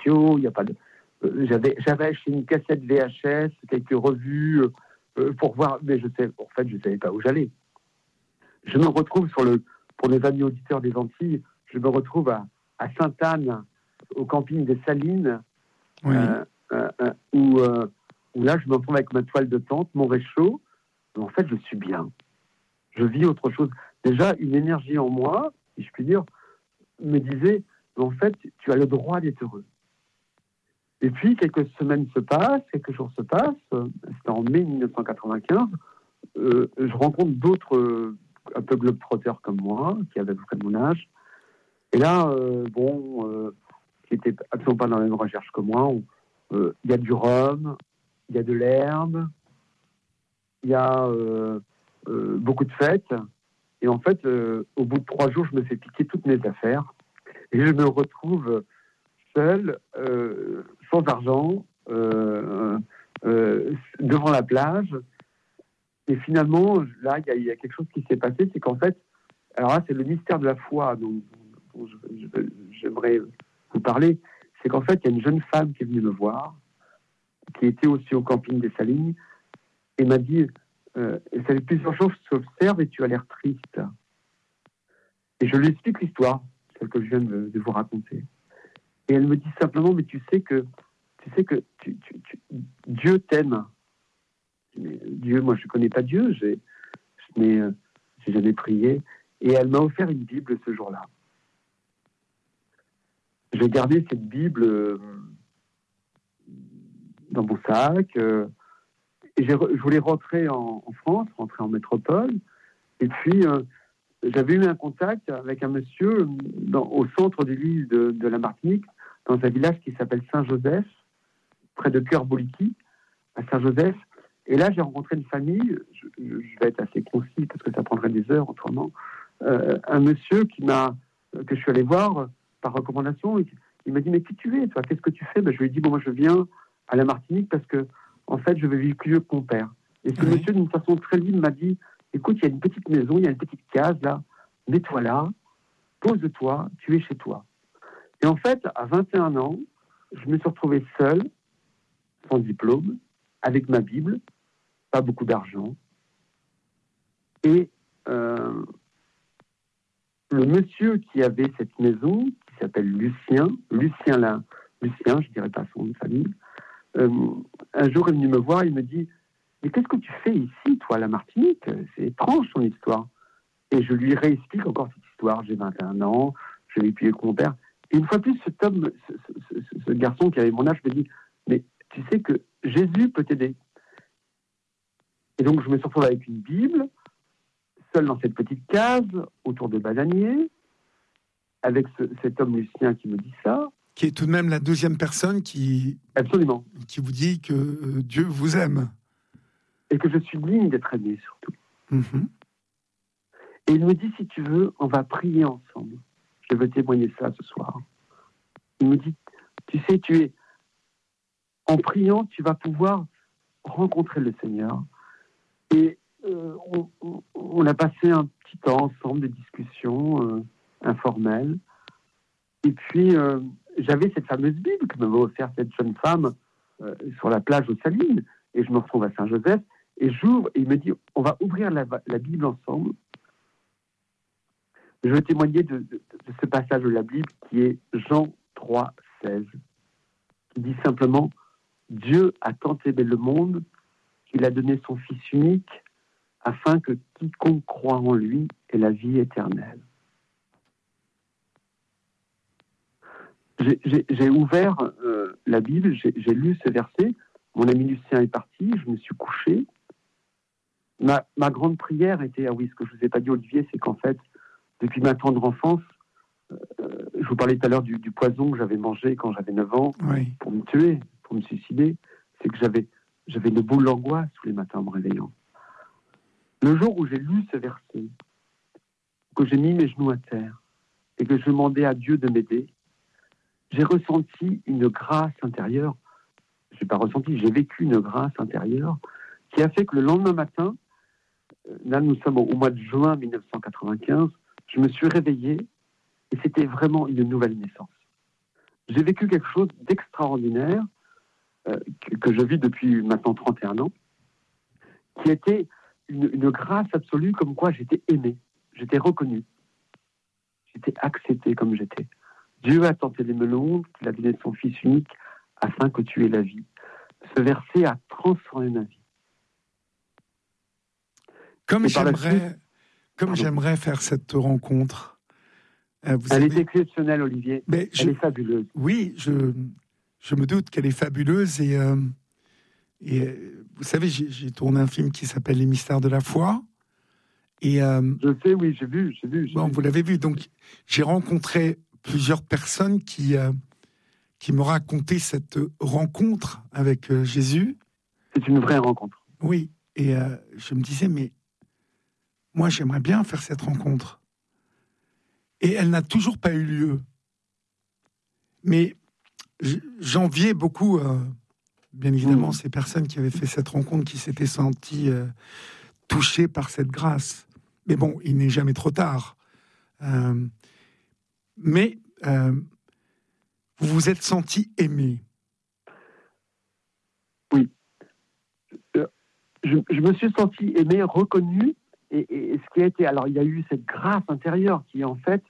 commerciaux, il n'y a pas de... J'avais acheté une cassette VHS, quelques revues, pour voir, mais je ne savais pas où j'allais. Je me retrouve pour les amis auditeurs des Antilles, je me retrouve à Sainte-Anne, au camping des Salines, Oui. où là, je me retrouve avec ma toile de tente, mon réchaud. En fait, je suis bien. Je vis autre chose. Déjà, une énergie en moi, si je puis dire, me disait, en fait, tu as le droit d'être heureux. Et puis, quelques jours se passent, c'était en mai 1995, je rencontre d'autres, un peu globetrotters comme moi, qui avaient à peu près mon âge. Et là, qui n'étaient absolument pas dans la même recherche que moi, il y a du rhum, il y a de l'herbe, il y a beaucoup de fêtes. Et en fait, au bout de 3 jours, je me fais piquer toutes mes affaires. Et je me retrouve seul, sans argent, devant la plage. Et finalement, là, il y a quelque chose qui s'est passé, c'est qu'en fait, alors là, c'est le mystère de la foi dont j'aimerais vous parler. C'est qu'en fait, il y a une jeune femme qui est venue me voir, qui était aussi au camping des Salines, et m'a dit, ça fait plusieurs jours que je t'observe et tu as l'air triste. Et je lui explique l'histoire, celle que je viens de vous raconter. Et elle me dit simplement, mais tu sais que Dieu t'aime. Mais Dieu, moi je ne connais pas Dieu, j'ai jamais prié. Et elle m'a offert une Bible ce jour-là. J'ai gardé cette Bible dans mon sac. Et je voulais rentrer en France, rentrer en métropole. Et puis, j'avais eu un contact avec un monsieur au centre de l'île de la Martinique, dans un village qui s'appelle Saint-Joseph, près de Cœur-Boliki, à Saint-Joseph. Et là, j'ai rencontré une famille, je vais être assez concis parce que ça prendrait des heures autrement, un monsieur que je suis allé voir par recommandation. Il m'a dit, mais qui tu es, toi? Qu'est-ce que tu fais? Je lui ai dit, moi je viens à la Martinique parce que, en fait, je veux vivre plus vieux que mon père. Et ce monsieur, d'une façon très libre, m'a dit, écoute, il y a une petite maison, il y a une petite case là, mets-toi là, pose-toi, tu es chez toi. Et en fait, à 21 ans, je me suis retrouvé seul, sans diplôme, avec ma Bible, pas beaucoup d'argent. Et le monsieur qui avait cette maison, qui s'appelle Lucien, je dirais pas son nom de famille, un jour il est venu me voir, il me dit, mais qu'est-ce que tu fais ici, toi, à la Martinique? C'est étrange ton histoire. Et je lui réexplique encore cette histoire. J'ai 21 ans, je l'ai épuisé avec mon père. Et une fois de plus, ce garçon qui avait mon âge me dit, mais tu sais que Jésus peut t'aider. Et donc, je me suis retrouvé avec une Bible, seul dans cette petite case, autour de bananiers, avec cet homme Lucien qui me dit ça. Qui est tout de même la deuxième personne Absolument. Qui vous dit que Dieu vous aime. Et que je suis digne d'être aimé, surtout. Mm-hmm. Et il me dit, si tu veux, on va prier ensemble. Je veux témoigner ça ce soir. Il me dit, tu sais, en priant, tu vas pouvoir rencontrer le Seigneur. Et on a passé un petit temps ensemble de discussions informelles. Et puis, j'avais cette fameuse Bible que m'avait offerte cette jeune femme sur la plage aux Salines. Et je me retrouve à Saint-Joseph. Et j'ouvre, et il me dit, on va ouvrir la Bible ensemble. Je veux témoigner de ce passage de la Bible qui est Jean 3, 16, qui dit simplement « Dieu a tant aimé le monde qu'il a donné son Fils unique afin que quiconque croit en lui ait la vie éternelle. » J'ai ouvert la Bible, j'ai lu ce verset, mon ami Lucien est parti, je me suis couché. Ma grande prière était, ce que je ne vous ai pas dit Olivier, c'est qu'en fait, depuis ma tendre enfance, je vous parlais tout à l'heure du poison que j'avais mangé quand j'avais 9 ans pour me tuer, pour me suicider, c'est que j'avais une boule d'angoisse tous les matins en me réveillant. Le jour où j'ai lu ce verset, que j'ai mis mes genoux à terre et que je demandais à Dieu de m'aider, j'ai ressenti une grâce intérieure. Je n'ai pas ressenti, j'ai vécu une grâce intérieure qui a fait que le lendemain matin, là nous sommes au mois de juin 1995, je me suis réveillé et c'était vraiment une nouvelle naissance. j'ai vécu quelque chose d'extraordinaire que je vis depuis maintenant 31 ans, qui était une grâce absolue, comme quoi j'étais aimé, j'étais reconnu, j'étais accepté comme j'étais. Dieu a tant aimé le monde qu'il a donné son Fils unique afin que tu aies la vie. Ce verset a transformé ma vie. Comme j'aimerais faire cette rencontre. Elle est exceptionnelle, Olivier. Elle est fabuleuse. Oui, je me doute qu'elle est fabuleuse. Et vous savez, j'ai tourné un film qui s'appelle Les Mystères de la foi. Et, je sais, oui, j'ai vu. Vous l'avez vu. Donc, j'ai rencontré plusieurs personnes qui me racontaient cette rencontre avec Jésus. C'est une vraie rencontre. Oui. Et je me disais, mais moi, j'aimerais bien faire cette rencontre. Et elle n'a toujours pas eu lieu. Mais j'enviais beaucoup, bien évidemment, ces personnes qui avaient fait cette rencontre, qui s'étaient senties touchées par cette grâce. Mais bon, il n'est jamais trop tard. Mais vous vous êtes senti aimé. Oui. Je me suis senti aimé, reconnu. Et ce qui a été... Alors, il y a eu cette grâce intérieure qui, en fait...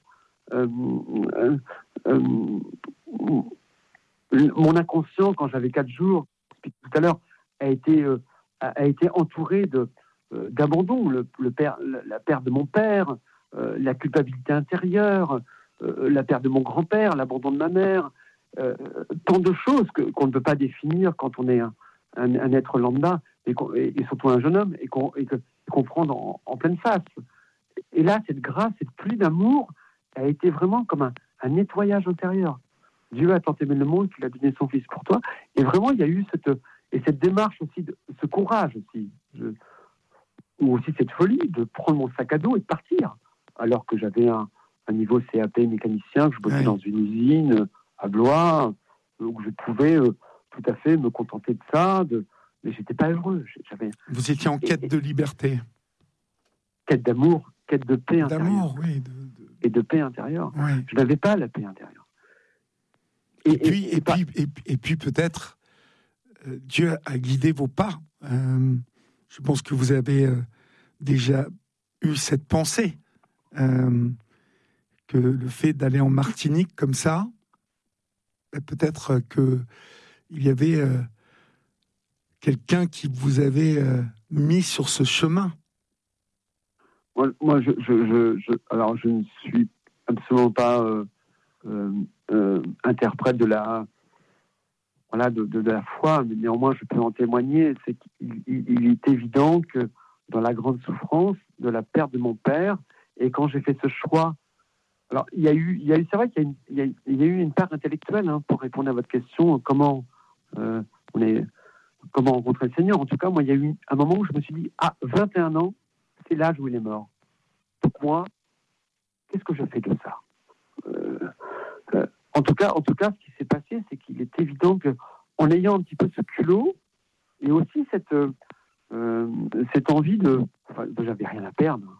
mon inconscient, quand j'avais 4 jours, tout à l'heure, a été entouré d'abandon. La perte de mon père, la culpabilité intérieure, la perte de mon grand-père, l'abandon de ma mère, tant de choses qu'on ne peut pas définir quand on est un être lambda, et surtout un jeune homme, et qu'on prend en pleine face. Et là, cette grâce, cette pluie d'amour a été vraiment comme un nettoyage intérieur. Dieu a tant aimé le monde qu'il a donné son Fils pour toi. Et vraiment, il y a eu cette démarche aussi, ce courage aussi, ou aussi cette folie de prendre mon sac à dos et de partir. Alors que j'avais un niveau CAP mécanicien, que je bossais dans une usine à Blois, où je pouvais tout à fait me contenter de ça, mais j'étais pas heureux. Vous étiez en quête de liberté. Quête d'amour, quête de paix intérieure. D'amour, oui. Et de paix intérieure. Oui. Je n'avais pas la paix intérieure. Et puis peut-être, Dieu a guidé vos pas. Je pense que vous avez déjà eu cette pensée, que le fait d'aller en Martinique comme ça, peut-être qu'il y avait quelqu'un qui vous avait mis sur ce chemin. Moi, alors je ne suis absolument pas interprète de la foi, mais néanmoins je peux en témoigner. C'est qu'il est évident que dans la grande souffrance de la perte de mon père, et quand j'ai fait ce choix, alors il y a eu, c'est vrai qu'il y a eu une part intellectuelle pour répondre à votre question. Comment rencontrer le Seigneur? En tout cas, moi, il y a eu un moment où je me suis dit, 21 ans, c'est l'âge où il est mort. Donc moi, qu'est-ce que je fais de ça? En tout cas, ce qui s'est passé, c'est qu'il est évident que, en ayant un petit peu ce culot, et aussi cette envie j'avais rien à perdre.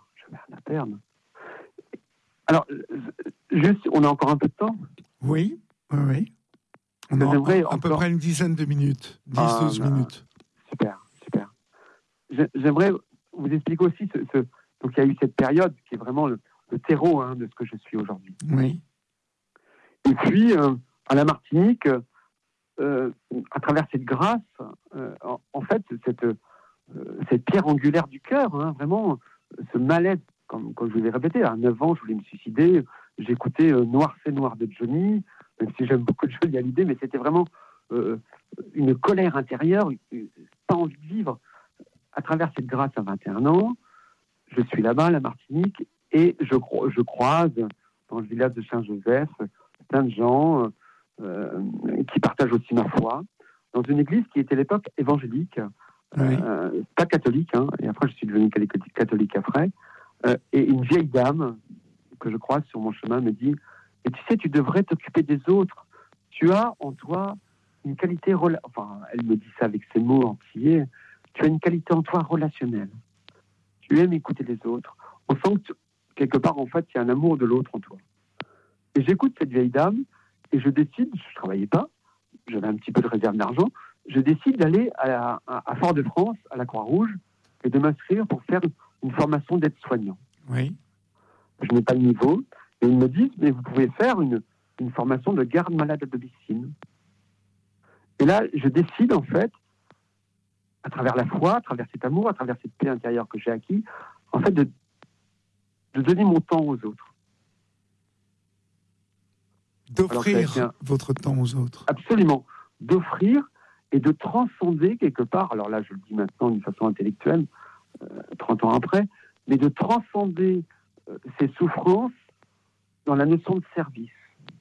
Alors, juste, on a encore un peu de temps? Oui. On a à peu près une dizaine de minutes, 10-12 minutes. Super. J'aimerais vous expliquer aussi donc il y a eu cette période qui est vraiment le terreau de ce que je suis aujourd'hui. Oui. Et puis, à la Martinique, à travers cette grâce, en fait, cette pierre angulaire du cœur, vraiment, ce mal-être, comme je vous l'ai répété, à 9 ans, je voulais me suicider, j'écoutais Noir c'est noir de Johnny, même si j'aime beaucoup Johnny Hallyday, mais c'était vraiment une colère intérieure, pas envie de vivre. À travers cette grâce à 21 ans, je suis là-bas, à la Martinique, et je croise, dans le village de Saint-Joseph, plein de gens qui partagent aussi ma foi, dans une église qui était à l'époque évangélique, pas catholique, et après je suis devenu catholique après, et une vieille dame que je croise sur mon chemin me dit, et tu sais, tu devrais t'occuper des autres, tu as en toi une qualité, elle me dit ça avec ses mots entiers, tu as une qualité en toi relationnelle, tu aimes écouter les autres, on sent que quelque part en fait il y a un amour de l'autre en toi. Et j'écoute cette vieille dame Et je décide, je ne travaillais pas, j'avais un petit peu de réserve d'argent, je décide d'aller à Fort-de-France, à la Croix-Rouge, et de m'inscrire pour faire une formation d'aide-soignant. Oui. Je n'ai pas le niveau, et ils me disent, mais vous pouvez faire une formation de garde malade à domicile. Et là, je décide, en fait, à travers la foi, à travers cet amour, à travers cette paix intérieure que j'ai acquis, en fait, de donner mon temps aux autres. D'offrir votre temps aux autres. Absolument. D'offrir et de transcender quelque part, alors là, je le dis maintenant d'une façon intellectuelle, 30 ans après, mais de transcender ces souffrances dans la notion de service.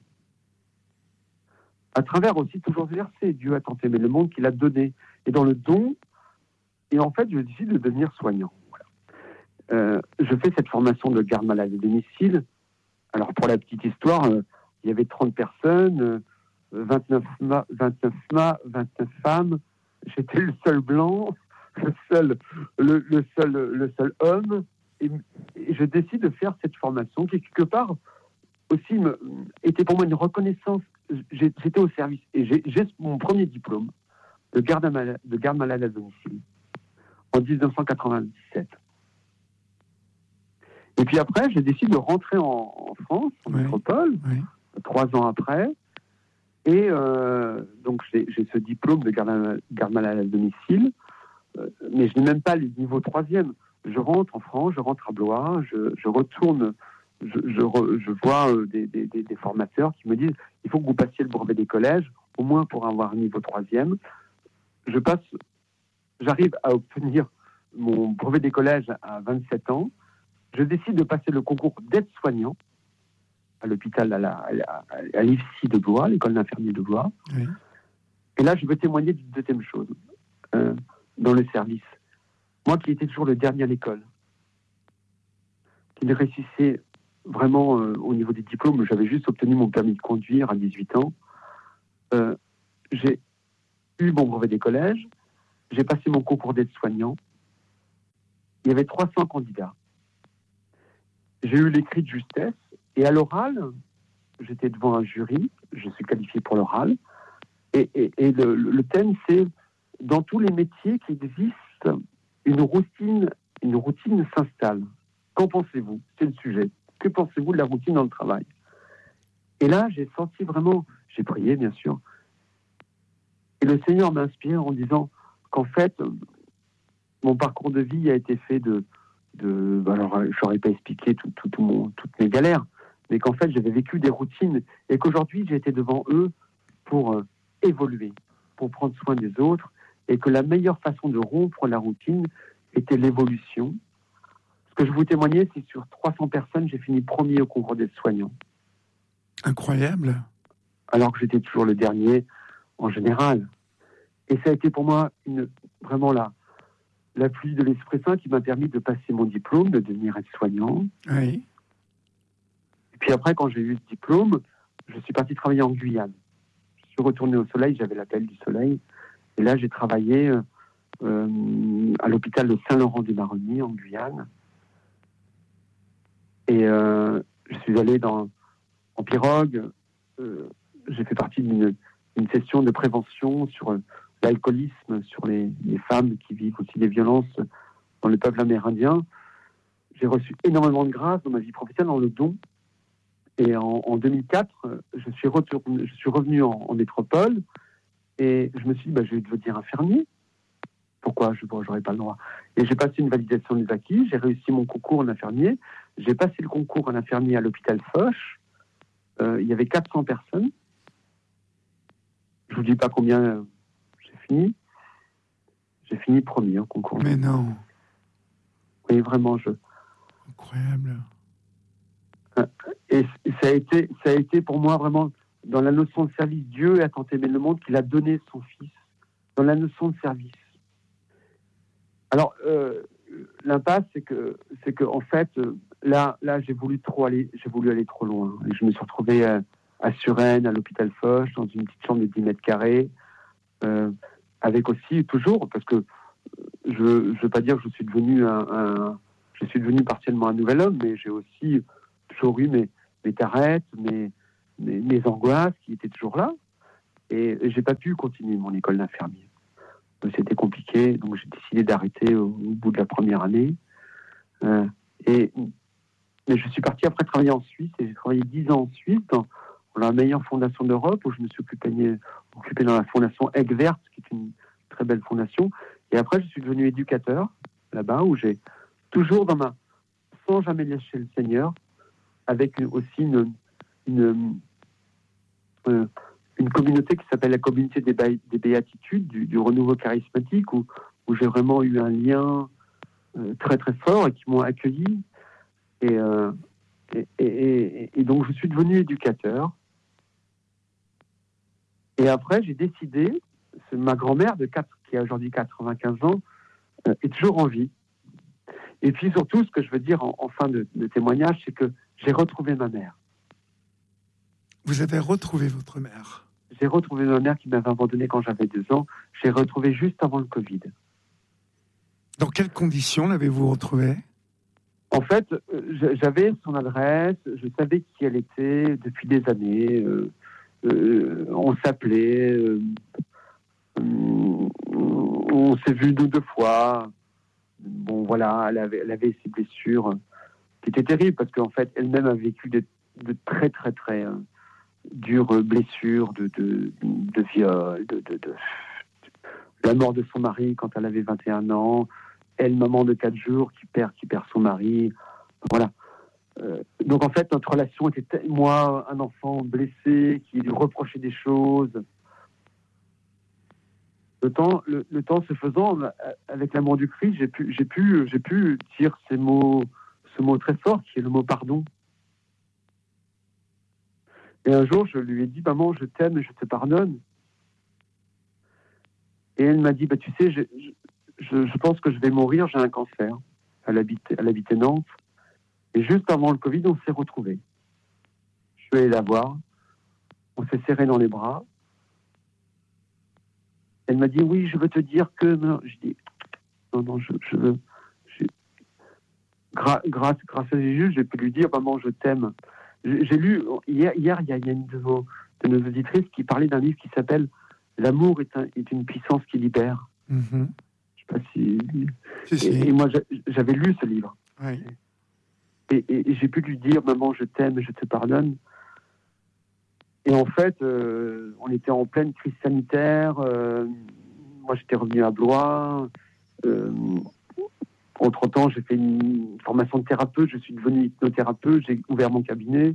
À travers aussi toujours ce verset, Dieu a tant aimé le monde qu'il a donné. Et dans le don, et en fait, je décide de devenir soignant. Voilà. Je fais cette formation de garde malade à domicile. Alors, pour la petite histoire, il y avait 30 personnes, 29 femmes. J'étais le seul blanc, le seul homme. Et je décide de faire cette formation qui, quelque part, aussi était pour moi une reconnaissance. J'étais au service. Et j'ai mon premier diplôme de garde malade à domicile en 1997. Et puis après, je décide de rentrer en France, en métropole, 3 ans après. Et donc, j'ai ce diplôme de garde malade à domicile, mais je n'ai même pas le niveau 3e. Je rentre en France, je rentre à Blois, je retourne, je vois des formateurs qui me disent il faut que vous passiez le brevet des collèges, au moins pour avoir un niveau 3e. J'arrive à obtenir mon brevet des collèges à 27 ans. Je décide de passer le concours d'aide-soignant à l'hôpital, à l'IFSI de Blois, l'école d'infirmiers de Blois. Oui. Et là, je veux témoigner d'une deuxième chose dans le service. Moi qui étais toujours le dernier à l'école, qui ne réussissait vraiment au niveau des diplômes, j'avais juste obtenu mon permis de conduire à 18 ans. J'ai eu mon brevet des collèges, j'ai passé mon concours d'aide-soignant. Il y avait 300 candidats. J'ai eu l'écrit de justesse, et à l'oral, j'étais devant un jury, je suis qualifié pour l'oral, et le thème, c'est dans tous les métiers qui existent, une routine s'installe. Qu'en pensez-vous? C'est le sujet. Que pensez-vous de la routine dans le travail? Et là, j'ai senti vraiment, j'ai prié bien sûr, et le Seigneur m'a inspiré en disant qu'en fait, mon parcours de vie a été fait alors je n'aurais pas expliqué toutes mes galères, mais qu'en fait j'avais vécu des routines et qu'aujourd'hui j'étais devant eux pour évoluer, pour prendre soin des autres, et que la meilleure façon de rompre la routine était l'évolution. Ce que je vous témoignais, c'est sur 300 personnes, j'ai fini premier au concours des soignants. Incroyable. Alors que j'étais toujours le dernier en général. Et ça a été pour moi vraiment la pluie de l'Esprit Saint qui m'a permis de passer mon diplôme, de devenir aide-soignant. Oui. Et puis après, quand j'ai eu ce diplôme, je suis parti travailler en Guyane. Je suis retourné au soleil, j'avais l'appel du soleil. Et là, j'ai travaillé à l'hôpital de Saint-Laurent-des-Maroniers, en Guyane. Et je suis allé en pirogue. J'ai fait partie d'une session de prévention sur l'alcoolisme, sur les femmes qui vivent aussi des violences dans le peuple amérindien. J'ai reçu énormément de grâce dans ma vie professionnelle, dans le don. Et en 2004, je suis revenu en métropole et je me suis dit, je vais devenir infirmier. Pourquoi je n'aurais pas le droit? Et j'ai passé une validation des acquis, j'ai réussi mon concours en infirmier. J'ai passé le concours en infirmier à l'hôpital Foch. Il y avait 400 personnes. Je ne vous dis pas combien j'ai fini. J'ai fini premier au concours. Mais non. Oui, vraiment, Incroyable. Et ça a été pour moi vraiment dans la notion de service. Dieu a tant aimé le monde qu'il a donné son Fils dans la notion de service. Alors, l'impasse, c'est que en fait, là, j'ai voulu aller trop loin. Et je me suis retrouvé à Suresnes, à l'hôpital Foch, dans une petite chambre de 10 mètres carrés, avec aussi, toujours, parce que je ne veux pas dire que je suis devenu partiellement un nouvel homme, mais j'ai aussi toujours eu mes tarettes, mes mes angoisses qui étaient toujours là. Et j'ai pas pu continuer mon école d'infirmier. C'était compliqué, donc j'ai décidé d'arrêter au bout de la première année. Mais je suis parti après travailler en Suisse, et j'ai travaillé 10 ans en Suisse, dans la meilleure fondation d'Europe, où je me suis occupé dans la fondation Eggwert, qui est une très belle fondation. Et après, je suis devenu éducateur, là-bas, où j'ai toujours sans jamais lâcher le Seigneur, avec aussi une communauté qui s'appelle la communauté des béatitudes, du renouveau charismatique, où j'ai vraiment eu un lien très très fort et qui m'ont accueilli. Et donc je suis devenu éducateur. Et après, j'ai décidé, ma grand-mère qui a aujourd'hui 95 ans, est toujours en vie. Et puis surtout, ce que je veux dire en fin de témoignage, c'est que j'ai retrouvé ma mère. Vous avez retrouvé votre mère? J'ai retrouvé ma mère qui m'avait abandonné quand j'avais 2 ans. J'ai retrouvé juste avant le Covid. Dans quelles conditions l'avez-vous retrouvée? En fait, j'avais son adresse, je savais qui elle était depuis des années. On s'appelait, on s'est vu 2 fois. Bon, voilà, elle avait ses blessures qui étaient terribles parce qu'en fait, elle-même a vécu de très, très, très dures blessures de viol, de la mort de son mari quand elle avait 21 ans. Elle, maman de 4 jours, qui perd son mari. Voilà. Donc, en fait, notre relation était... Moi, un enfant blessé, qui lui reprochait des choses. Le temps se faisant, avec l'amour du Christ, j'ai pu dire ce mot très fort, qui est le mot pardon. Et un jour, je lui ai dit, maman, je t'aime et je te pardonne. Et elle m'a dit, tu sais, je pense que je vais mourir, j'ai un cancer. Elle habitait Nantes. Et juste avant le Covid, on s'est retrouvés. Je suis allé la voir. On s'est serrés dans les bras. Elle m'a dit, oui, je veux te dire que... Non. Je dis, non, je veux... Grâce à Jésus, j'ai pu lui dire, maman, je t'aime. J'ai lu, hier, il y a une de nos auditrices qui parlait d'un livre qui s'appelle « L'amour est une puissance qui libère ». Mm-hmm. Je sais pas si... Et moi, j'avais lu ce livre. Oui. Et j'ai pu lui dire, maman, je t'aime et je te pardonne. Et en fait, on était en pleine crise sanitaire. Moi, j'étais revenu à Blois. Entre-temps, j'ai fait une formation de thérapeute. Je suis devenu hypnothérapeute. J'ai ouvert mon cabinet.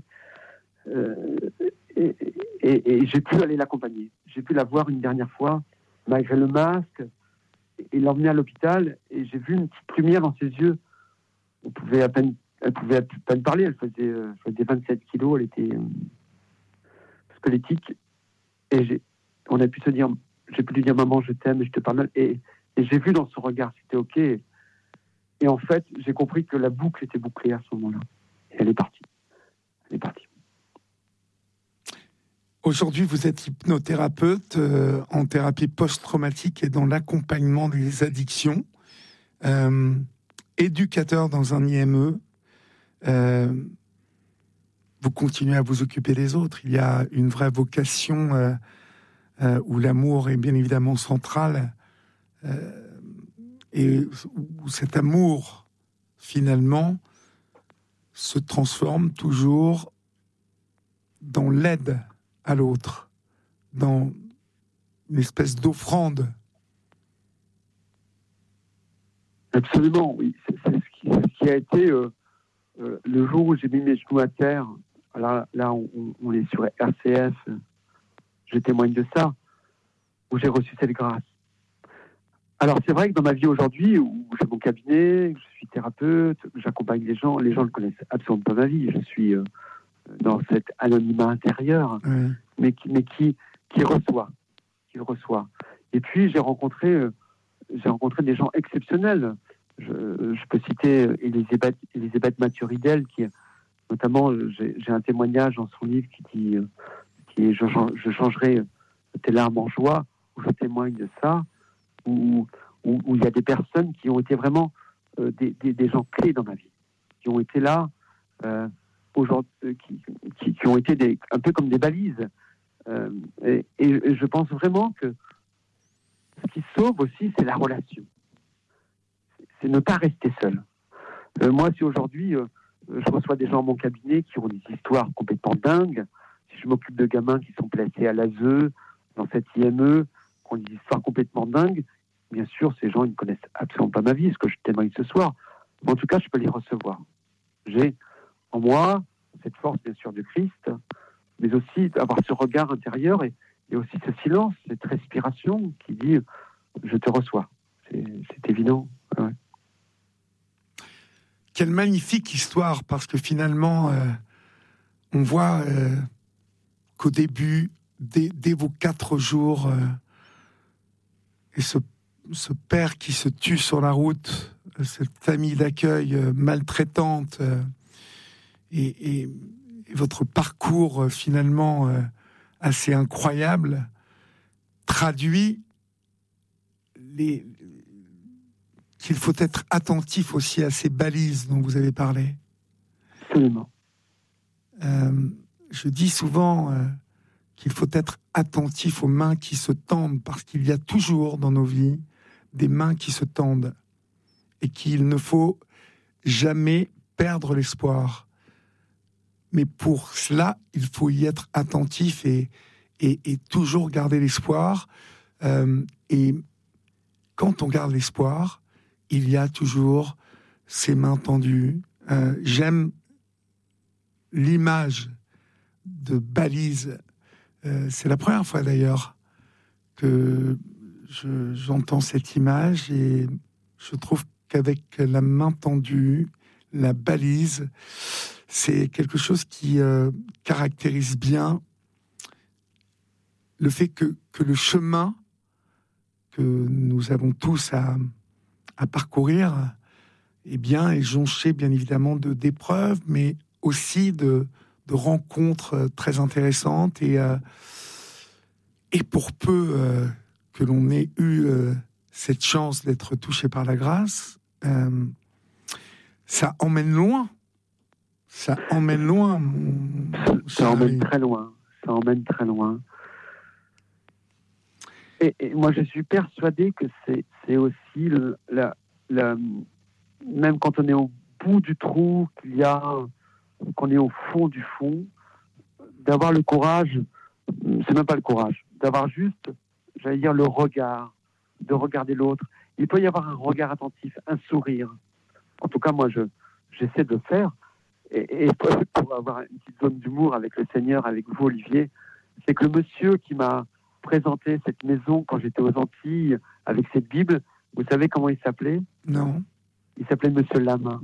Et j'ai pu aller l'accompagner. J'ai pu la voir une dernière fois, malgré le masque, et l'emmener à l'hôpital. Et j'ai vu une petite lumière dans ses yeux. Elle pouvait à peine parler. Elle faisait 27 kilos. Elle était... squelettique, et on a pu se dire, j'ai pu lui dire, maman, je t'aime et je te pardonne, et j'ai vu dans son regard, c'était ok, et en fait, j'ai compris que la boucle était bouclée à ce moment-là, et elle est partie. Aujourd'hui, vous êtes hypnothérapeute en thérapie post-traumatique et dans l'accompagnement des addictions, éducateur dans un IME. Vous continuez à vous occuper des autres. Il y a une vraie vocation où l'amour est bien évidemment central et où cet amour, finalement, se transforme toujours dans l'aide à l'autre, dans une espèce d'offrande. Absolument, oui. C'est ce qui a été le jour où j'ai mis mes genoux à terre. Là, on est sur RCF, je témoigne de ça, où j'ai reçu cette grâce. Alors, c'est vrai que dans ma vie aujourd'hui, où j'ai mon cabinet, je suis thérapeute, j'accompagne les gens ne connaissent absolument pas ma vie. Je suis dans cet anonymat intérieur, mais qui reçoit. Et puis, j'ai rencontré des gens exceptionnels. Je peux citer Elisabeth Mathuridel, qui, notamment, j'ai un témoignage dans son livre qui dit je changerai tes larmes en joie, où je témoigne de ça, où il y a des personnes qui ont été vraiment des gens clés dans ma vie, qui ont été là aujourd'hui, qui ont été un peu comme des balises. Et je pense vraiment que ce qui sauve aussi, c'est la relation. C'est ne pas rester seul. Moi, si aujourd'hui, je reçois des gens à mon cabinet qui ont des histoires complètement dingues, si je m'occupe de gamins qui sont placés à l'ASE, dans cette IME, qui ont des histoires complètement dingues, bien sûr, ces gens, ils ne connaissent absolument pas ma vie, ce que je témoigne ce soir. Mais en tout cas, je peux les recevoir. J'ai en moi cette force, bien sûr, du Christ, mais aussi avoir ce regard intérieur et aussi ce silence, cette respiration qui dit « je te reçois ». C'est évident. Ouais. Quelle magnifique histoire, parce que finalement, on voit qu'au début, dès vos 4 jours, et ce père qui se tue sur la route, cette famille d'accueil maltraitante, et votre parcours finalement assez incroyable, traduit qu'il faut être attentif aussi à ces balises dont vous avez parlé. Absolument. Je dis souvent qu'il faut être attentif aux mains qui se tendent, parce qu'il y a toujours dans nos vies des mains qui se tendent et qu'il ne faut jamais perdre l'espoir. Mais pour cela, il faut y être attentif et toujours garder l'espoir. Et quand on garde l'espoir, il y a toujours ces mains tendues. J'aime l'image de balise. C'est la première fois d'ailleurs que j'entends cette image, et je trouve qu'avec la main tendue, la balise, c'est quelque chose qui caractérise bien le fait que le chemin que nous avons tous à parcourir, eh bien, est jonché bien évidemment d'épreuves, mais aussi de rencontres très intéressantes. Et pour peu que l'on ait eu cette chance d'être touché par la grâce, ça emmène loin. Ça emmène loin. Ça emmène très loin. Ça emmène très loin. Et moi, je suis persuadé que c'est aussi même quand on est au bout du trou, qu'on est au fond du fond, d'avoir le courage, c'est même pas le courage, d'avoir juste, j'allais dire, le regard, de regarder l'autre. Il peut y avoir un regard attentif, un sourire. En tout cas, moi, j'essaie de le faire. Et pour avoir une petite zone d'humour avec le Seigneur, avec vous, Olivier, c'est que le monsieur qui m'a présenté cette maison quand j'étais aux Antilles avec cette Bible, vous savez comment il s'appelait ? Non. Il s'appelait Monsieur Lamain.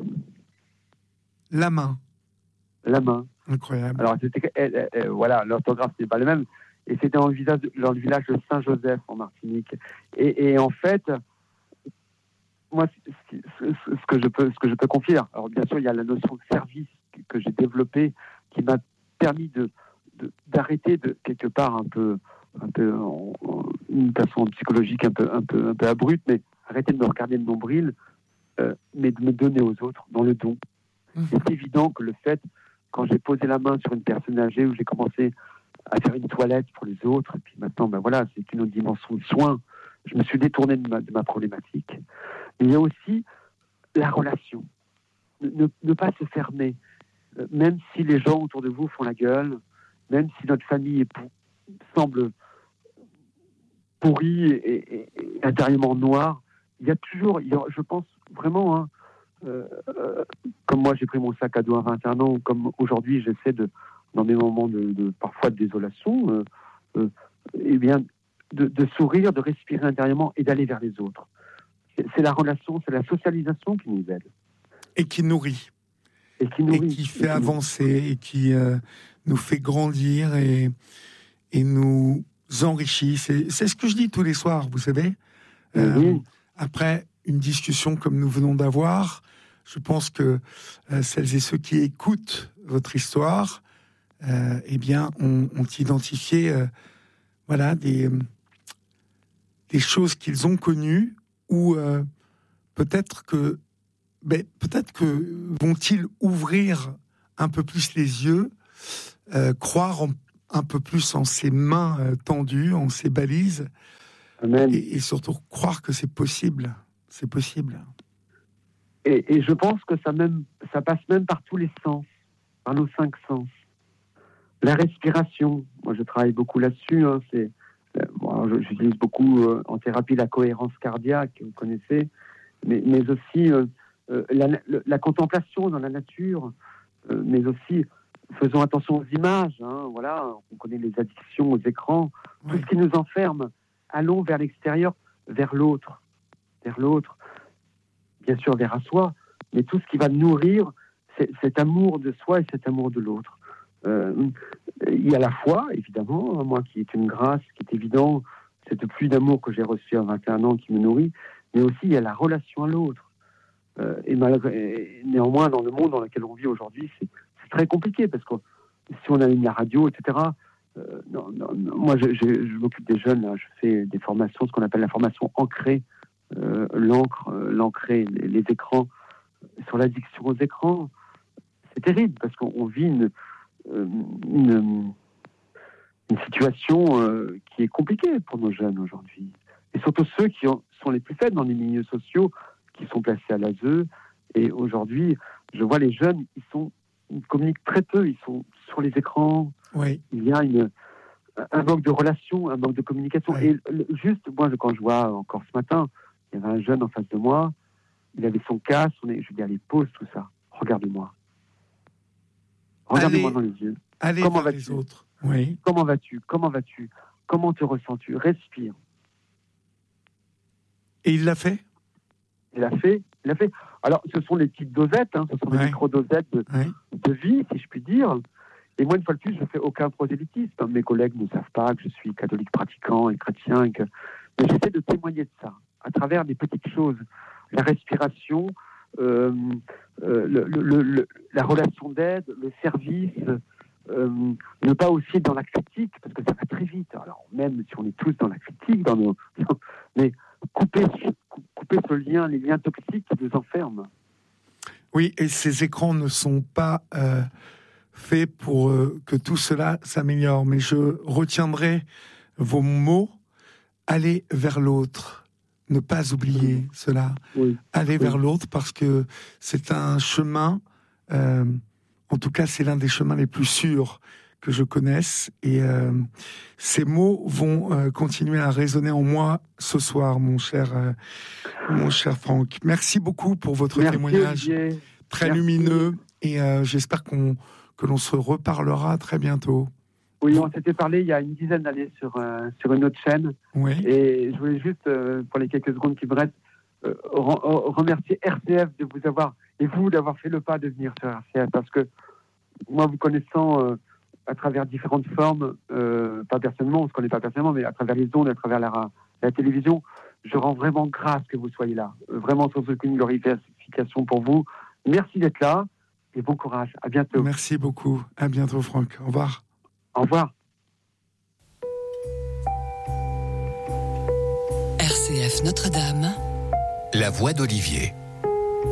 Lamain. Lamain. Incroyable. Alors, voilà, l'orthographe, c'est pas le même. Et c'était dans le village de Saint-Joseph, en Martinique. Et en fait, moi, ce que je peux confier, alors bien sûr, il y a la notion de service que j'ai développée, qui m'a permis d'arrêter quelque part un peu une façon psychologique un peu abrupte, mais arrêter de me regarder le nombril, mais de me donner aux autres dans le don. C'est évident que le fait, quand j'ai posé la main sur une personne âgée, où j'ai commencé à faire une toilette pour les autres, et puis maintenant, ben voilà, c'est une autre dimension de soin. Je me suis détourné de ma problématique. Mais il y a aussi la relation. Ne pas se fermer. Même si les gens autour de vous font la gueule, même si notre famille semble pourrie et intérieurement noire, il y a toujours, je pense vraiment, comme moi j'ai pris mon sac à dos à 21 ans, comme aujourd'hui j'essaie dans mes moments parfois de désolation, eh bien, de sourire, de respirer intérieurement et d'aller vers les autres. C'est la relation, c'est la socialisation qui nous aide. Et qui nourrit. Et qui fait avancer, et qui nous fait grandir et nous enrichit. C'est ce que je dis tous les soirs, vous savez. Après une discussion comme nous venons d'avoir, je pense que celles et ceux qui écoutent votre histoire, eh bien, ont identifié voilà, des choses qu'ils ont connues, ou peut-être que vont-ils ouvrir un peu plus les yeux, croire un peu plus en ses mains tendues, en ses balises, Amen. et surtout croire que c'est possible. C'est possible. Et je pense que ça passe même par tous les sens, par nos 5 sens. La respiration, moi je travaille beaucoup là-dessus, hein, j'utilise beaucoup en thérapie la cohérence cardiaque, vous connaissez, mais aussi la contemplation dans la nature, mais aussi faisons attention aux images, hein, voilà, on connaît les addictions aux écrans, tout ce qui nous enferme, allons vers l'extérieur, vers l'autre, bien sûr vers soi, mais tout ce qui va nourrir cet amour de soi et cet amour de l'autre. Il y a la foi, évidemment, moi qui est une grâce, qui est évident, cette pluie d'amour que j'ai reçue à 21 ans qui me nourrit, mais aussi il y a la relation à l'autre. Et néanmoins, dans le monde dans lequel on vit aujourd'hui, c'est très compliqué, parce que si on allume la radio, etc., moi je m'occupe des jeunes, là, je fais des formations, ce qu'on appelle la formation ancrée, l'ancré, les écrans, sur l'addiction aux écrans. C'est terrible, parce qu'on vit une situation qui est compliquée pour nos jeunes aujourd'hui. Et surtout ceux qui sont les plus faibles dans les milieux sociaux, qui sont placés à l'ASE. Et aujourd'hui, je vois les jeunes, ils communiquent très peu, ils sont sur les écrans. Oui. Il y a un manque de relation, un manque de communication. Oui. Et juste, moi, quand je vois encore ce matin, il y avait un jeune en face de moi, il avait son casque, je lui dis, allez, pose tout ça, regarde-moi. Regardez-moi dans les yeux. Allez Comment vers vas-tu ? les autres. Oui. Comment vas-tu ? Comment te ressens-tu ? Respire. Et il l'a fait ? Il a fait. Alors, ce sont les petites dosettes, hein, ce sont des micro-dosettes de vie, si je puis dire. Et moi, une fois de plus, je ne fais aucun prosélytisme. Mes collègues ne savent pas que je suis catholique pratiquant et chrétien. Mais j'essaie de témoigner de ça, à travers des petites choses. La respiration, la relation d'aide, le service, ne pas aussi être dans la critique, parce que ça va très vite. Alors, même si on est tous dans la critique, mais couper ce lien, les liens toxiques qui nous enferment. Oui, et ces écrans ne sont pas faits pour que tout cela s'améliore. Mais je retiendrai vos mots. Aller vers l'autre. Ne pas oublier cela. Oui. Aller vers l'autre, parce que c'est un chemin, en tout cas c'est l'un des chemins les plus sûrs que je connaisse. Et ces mots vont continuer à résonner en moi ce soir, mon cher Franck. Merci beaucoup pour votre témoignage. Olivier. Très lumineux. Et j'espère que l'on se reparlera très bientôt. Oui, on s'était parlé il y a une dizaine d'années sur une autre chaîne. Oui. Et je voulais juste, pour les quelques secondes qui me restent, remercier RCF de vous avoir, et vous d'avoir fait le pas de venir sur RCF, parce que moi, vous connaissant à travers différentes formes, pas personnellement, on ne se connaît pas personnellement, mais à travers les ondes, à travers la télévision, je rends vraiment grâce que vous soyez là. Vraiment sans aucune glorification pour vous. Merci d'être là et bon courage. À bientôt. Merci beaucoup. À bientôt, Franck. Au revoir. Au revoir. RCF Notre-Dame. La voix d'Olivier.